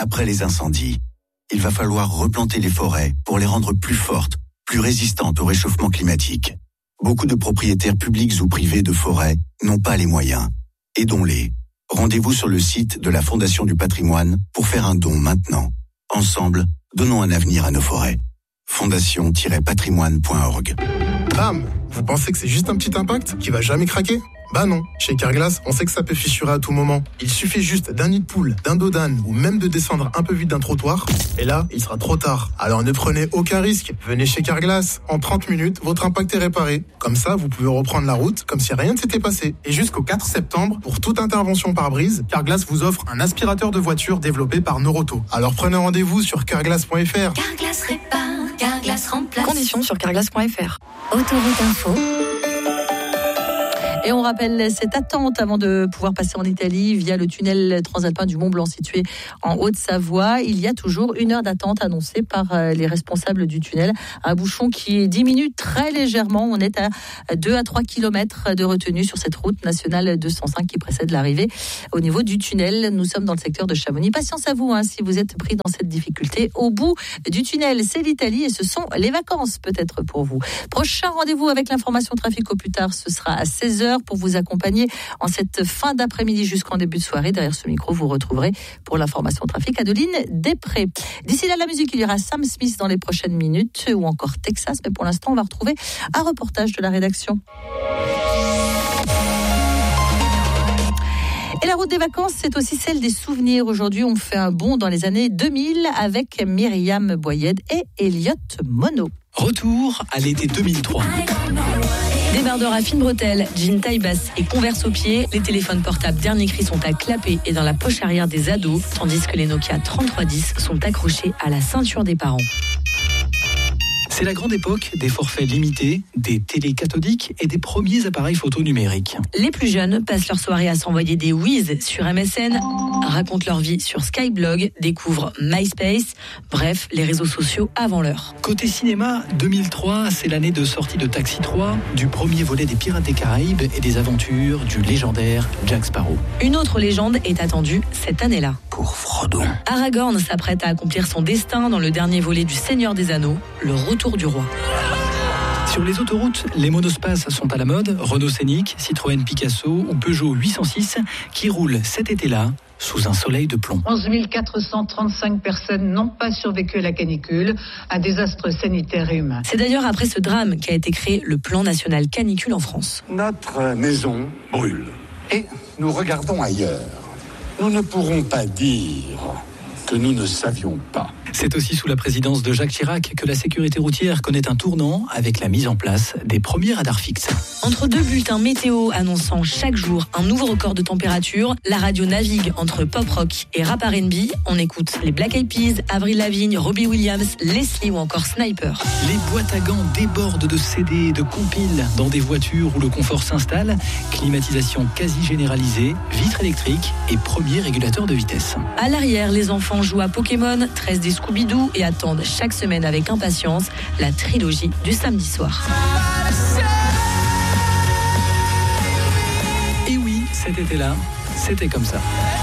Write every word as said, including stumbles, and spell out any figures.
Après les incendies, il va falloir replanter les forêts pour les rendre plus fortes, plus résistantes au réchauffement climatique. Beaucoup de propriétaires publics ou privés de forêts n'ont pas les moyens. Aidons-les. Rendez-vous sur le site de la Fondation du patrimoine pour faire un don maintenant. Ensemble, donnons un avenir à nos forêts. fondation tiret patrimoine point org. Bam! Vous pensez que c'est juste un petit impact qui va jamais craquer? Bah non, chez Carglass, on sait que ça peut fissurer à tout moment. Il suffit juste d'un nid de poule, d'un dos d'âne ou même de descendre un peu vite d'un trottoir. Et là, il sera trop tard. Alors ne prenez aucun risque. Venez chez Carglass. En trente minutes, votre impact est réparé. Comme ça, vous pouvez reprendre la route comme si rien ne s'était passé. Et jusqu'au quatre septembre, pour toute intervention par brise, Carglass vous offre un aspirateur de voiture développé par Noroto. Alors prenez rendez-vous sur carglass point f r. Carglass répare, Carglass remplace. Conditions sur carglass point f r. Autoroute Info. Et on rappelle cette attente avant de pouvoir passer en Italie via le tunnel transalpin du Mont Blanc situé en Haute-Savoie. Il y a toujours une heure d'attente annoncée par les responsables du tunnel. Un bouchon qui diminue très légèrement. On est à deux à trois kilomètres de retenue sur cette route nationale deux cent cinq qui précède l'arrivée au niveau du tunnel. Nous sommes dans le secteur de Chamonix. Patience à vous hein, si vous êtes pris dans cette difficulté. Au bout du tunnel, c'est l'Italie et ce sont les vacances peut-être pour vous. Prochain rendez-vous avec l'information trafic au plus tard, ce sera à seize heures. Pour vous accompagner en cette fin d'après-midi jusqu'en début de soirée. Derrière ce micro, vous retrouverez pour l'information trafic Adeline Després. D'ici là, la musique, il y aura Sam Smith dans les prochaines minutes ou encore Texas. Mais pour l'instant, on va retrouver un reportage de la rédaction. Et la route des vacances, c'est aussi celle des souvenirs. Aujourd'hui, on fait un bond dans les années deux mille avec Myriam Boyed et Elliot Mono. Retour à l'été deux mille trois. Débardeur à fine bretelle, jean taille basse et converse aux pieds, les téléphones portables dernier cri sont à clapper et dans la poche arrière des ados, tandis que les Nokia trente-trois dix sont accrochés à la ceinture des parents. C'est la grande époque des forfaits limités, des télés cathodiques et des premiers appareils photo numériques. Les plus jeunes passent leur soirée à s'envoyer des whiz sur M S N, racontent leur vie sur Skyblog, découvrent MySpace, bref, les réseaux sociaux avant l'heure. Côté cinéma, deux mille trois, c'est l'année de sortie de Taxi trois, du premier volet des Pirates des Caraïbes et des aventures du légendaire Jack Sparrow. Une autre légende est attendue cette année-là. Pour Frodon. Aragorn s'apprête à accomplir son destin dans le dernier volet du Seigneur des Anneaux, le retour du roi. Sur les autoroutes, les monospaces sont à la mode, Renault Scénic, Citroën Picasso ou Peugeot huit cent six qui roulent cet été-là sous un soleil de plomb. onze mille quatre cent trente-cinq personnes n'ont pas survécu à la canicule, un désastre sanitaire et humain. C'est d'ailleurs après ce drame qu'a été créé le plan national canicule en France. Notre maison brûle et nous regardons ailleurs. Nous ne pourrons pas dire que nous ne savions pas. C'est aussi sous la présidence de Jacques Chirac que la sécurité routière connaît un tournant avec la mise en place des premiers radars fixes. Entre deux bulletins météo annonçant chaque jour un nouveau record de température, la radio navigue entre pop rock et rap R and B. On écoute les Black Eyed Peas, Avril Lavigne, Robbie Williams, Leslie ou encore Sniper. Les boîtes à gants débordent de C D et de compiles dans des voitures où le confort s'installe, climatisation quasi généralisée, vitres électriques et premier régulateur de vitesse. À l'arrière, les enfants jouent à Pokémon, tressent des Scooby-Doo et attendent chaque semaine avec impatience la trilogie du samedi soir. Et oui, cet été-là, c'était comme ça.